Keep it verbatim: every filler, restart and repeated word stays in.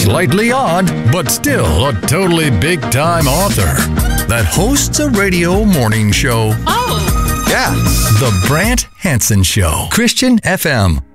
slightly odd, but still a totally big-time author that hosts a radio morning show. Oh! Yeah. The Brant Hansen Show. Christian F M.